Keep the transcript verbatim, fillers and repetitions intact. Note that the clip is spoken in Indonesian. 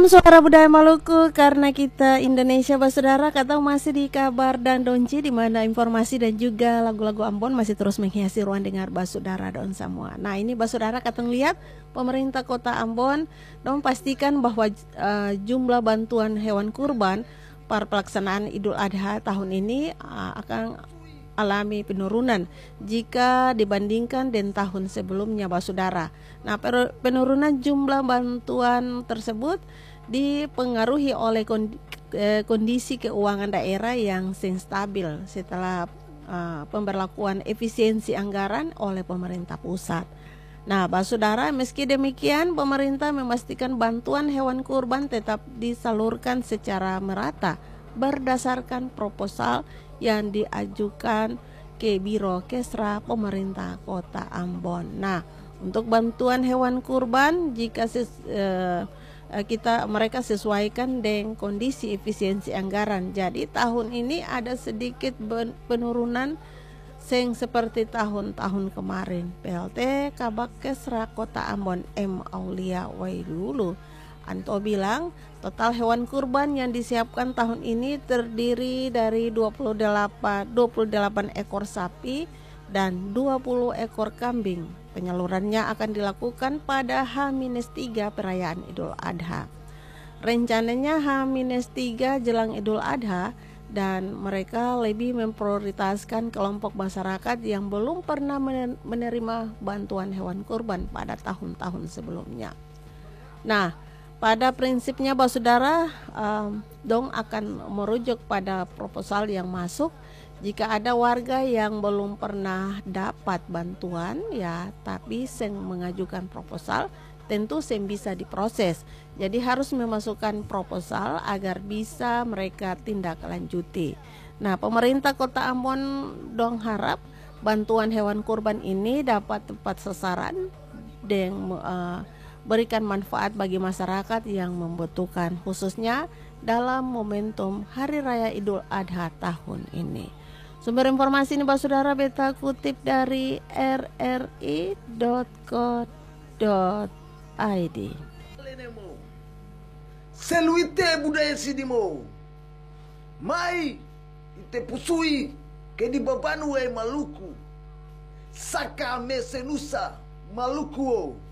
Salam suara budaya Maluku, karena kita Indonesia Basudara, kata masih di kabar dan donci, di mana informasi dan juga lagu-lagu Ambon masih terus menghiasi ruang dengar Basudara don semua. Nah ini Basudara kateng lihat pemerintah kota Ambon dong pastikan bahwa uh, jumlah bantuan hewan kurban para pelaksanaan Idul Adha tahun ini uh, akan alami penurunan jika dibandingkan dengan tahun sebelumnya Basudara. Nah, penurunan jumlah bantuan tersebut dipengaruhi oleh kondisi keuangan daerah yang stabil setelah uh, pemberlakuan efisiensi anggaran oleh pemerintah pusat. Nah, Basudara, meski demikian pemerintah memastikan bantuan hewan kurban tetap disalurkan secara merata berdasarkan proposal yang diajukan ke Biro Kesra pemerintah kota Ambon. Nah, untuk bantuan hewan kurban jika ses, eh, kita mereka sesuaikan dengan kondisi efisiensi anggaran. Jadi tahun ini ada sedikit penurunan sing seperti tahun-tahun kemarin. P L T Kabak Kesra Kota Ambon M Aulia Wailulu Anto bilang total hewan kurban yang disiapkan tahun ini terdiri dari dua puluh delapan ekor sapi dan dua puluh ekor kambing. Penyalurannya akan dilakukan pada H tiga perayaan Idul Adha. Rencananya H tiga jelang Idul Adha, dan mereka lebih memprioritaskan kelompok masyarakat yang belum pernah menerima bantuan hewan kurban pada tahun-tahun sebelumnya. Nah, pada prinsipnya Basudara um, dong akan merujuk pada proposal yang masuk. Jika ada warga yang belum pernah dapat bantuan ya, tapi seng mengajukan proposal, tentu seng bisa diproses. Jadi harus memasukkan proposal agar bisa mereka tindak lanjuti. Nah, pemerintah Kota Ambon dong harap bantuan hewan kurban ini dapat tepat sasaran dan uh, berikan manfaat bagi masyarakat yang membutuhkan, khususnya dalam momentum Hari Raya Idul Adha tahun ini. Sumber informasi ini Basudara beta kutip dari r r i dot co dot i d. Seluite budaya sidimo, mai ite pusui ke di babanu e Maluku, saka me senusa Maluku.